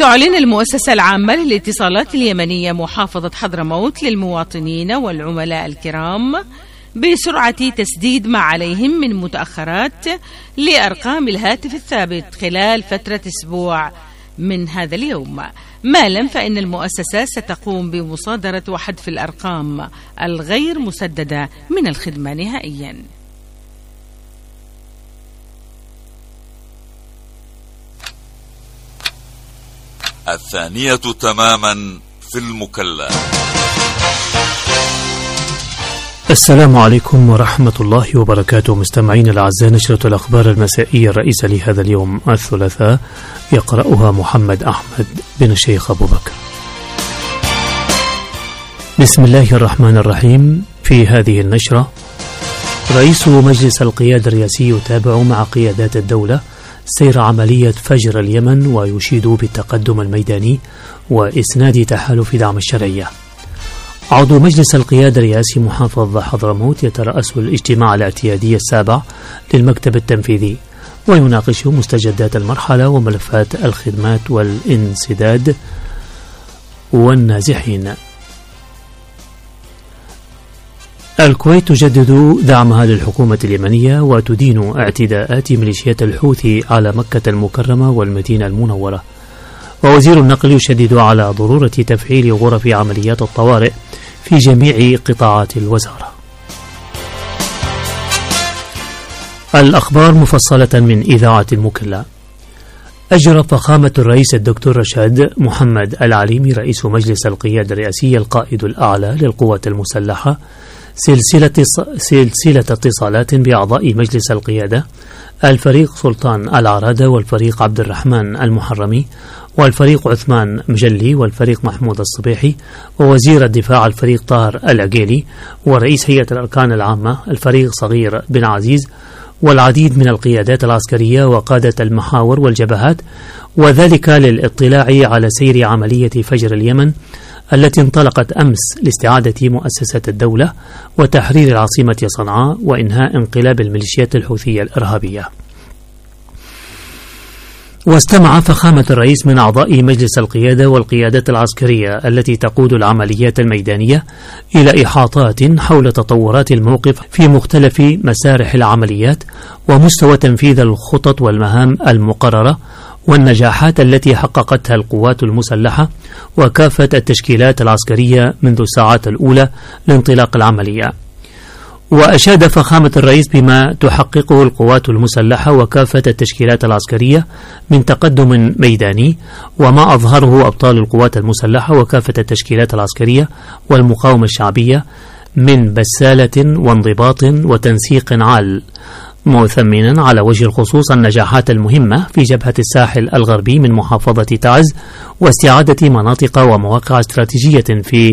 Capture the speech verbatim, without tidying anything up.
تعلن المؤسسة العامة للاتصالات اليمنية محافظة حضرموت للمواطنين والعملاء الكرام بسرعة تسديد ما عليهم من متأخرات لأرقام الهاتف الثابت خلال فترة أسبوع من هذا اليوم. مالا فإن المؤسسة ستقوم بمصادرة وحذف الأرقام الغير مسددة من الخدمة نهائيا. الثانية تماما في المكلا. السلام عليكم ورحمة الله وبركاته. مستمعين الأعزاء، نشرة الأخبار المسائية الرئيسة لهذا اليوم الثلاثاء يقرأها محمد أحمد بن الشيخ أبو بكر. بسم الله الرحمن الرحيم. في هذه النشرة: رئيس مجلس القيادة الرئاسي يتابع مع قيادات الدولة سير عملية فجر اليمن ويشيد بالتقدم الميداني وإسناد تحالف دعم الشرعية. عضو مجلس القيادة الرئاسي محافظ حضرموت يترأس الاجتماع الاعتيادي السابع للمكتب التنفيذي ويناقش مستجدات المرحلة وملفات الخدمات والانسداد والنازحين. الكويت تجدد دعمها للحكومة اليمنية وتدين اعتداءات ميليشيات الحوثي على مكة المكرمة والمدينة المنورة. ووزير النقل يشدد على ضرورة تفعيل غرف عمليات الطوارئ في جميع قطاعات الوزارة. الأخبار مفصلة من إذاعة المكلا. أجرى فخامة الرئيس الدكتور رشاد محمد العليمي رئيس مجلس القيادة الرئاسي القائد الأعلى للقوات المسلحة سلسلة سلسلة اتصالات بأعضاء مجلس القيادة الفريق سلطان العرادة والفريق عبد الرحمن المحرمي والفريق عثمان مجلي والفريق محمود الصبيحي ووزير الدفاع الفريق طاهر العقيلي ورئيس هيئة الأركان العامة الفريق صغير بن عزيز والعديد من القيادات العسكرية وقادة المحاور والجبهات، وذلك للاطلاع على سير عملية فجر اليمن التي انطلقت أمس لاستعادة مؤسسات الدولة وتحرير العاصمة صنعاء وإنهاء انقلاب الميليشيات الحوثية الإرهابية. واستمع فخامة الرئيس من أعضاء مجلس القيادة والقيادات العسكرية التي تقود العمليات الميدانية إلى إحاطات حول تطورات الموقف في مختلف مسارح العمليات ومستوى تنفيذ الخطط والمهام المقررة والنجاحات التي حققتها القوات المسلحة وكافة التشكيلات العسكرية منذ الساعات الأولى لانطلاق العملية. وأشاد فخامة الرئيس بما تحققه القوات المسلحة وكافة التشكيلات العسكرية من تقدم ميداني وما أظهره أبطال القوات المسلحة وكافة التشكيلات العسكرية والمقاومة الشعبية من بسالة وانضباط وتنسيق عال، مثمنا على وجه الخصوص النجاحات المهمة في جبهة الساحل الغربي من محافظة تعز واستعادة مناطق ومواقع استراتيجية في